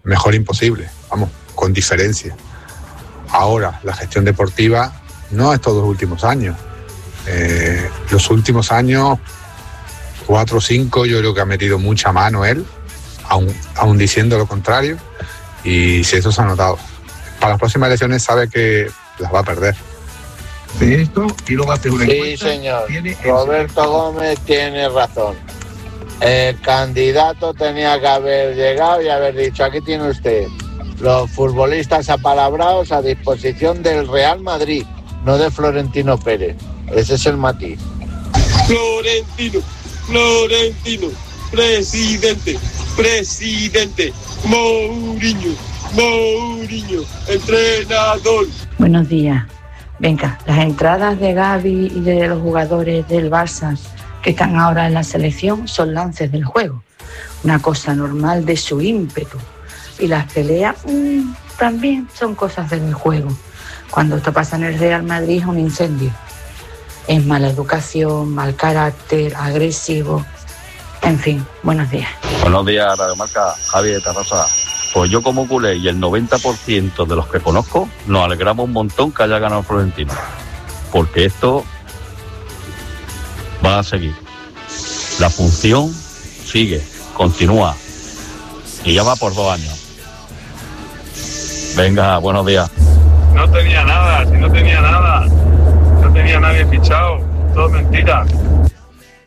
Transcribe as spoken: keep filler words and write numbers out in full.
mejor imposible, vamos, con diferencia. Ahora, la gestión deportiva no estos dos últimos años. Eh, los últimos años, cuatro o cinco, yo creo que ha metido mucha mano él, aún, aún diciendo lo contrario, y si eso se ha notado. Para las próximas elecciones sabe que las va a perder. De esto y luego hace una Sí, señor. Roberto Gómez tiene razón. El candidato tenía que haber llegado y haber dicho, aquí tiene usted los futbolistas apalabrados a disposición del Real Madrid, no de Florentino Pérez. Ese es el matiz. Florentino, Florentino, presidente, presidente, Mourinho, Mourinho, entrenador. Buenos días. Venga, las entradas de Gavi y de los jugadores del Barça que están ahora en la selección son lances del juego, una cosa normal de su ímpetu. Y las peleas mmm, también son cosas del juego. Cuando esto pasa en el Real Madrid es un incendio. Es mala educación, mal carácter, agresivo. En fin, buenos días. Buenos días, Radio Marca, Javi de Tarrasa. Pues yo como culé y el noventa por ciento de los que conozco nos alegramos un montón que haya ganado Florentino. Porque esto va a seguir. La función sigue, continúa. Y ya va por dos años. Venga, buenos días. No tenía nada, si no tenía nada. No tenía nadie fichado. Todo mentira.